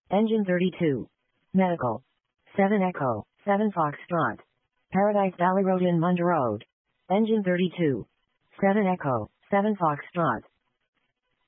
Engine 32. Medical. 7 Echo, 7 Foxtrot. Paradise Valley Road in Munda Road. Engine 32. 7 Echo, 7 Foxtrot.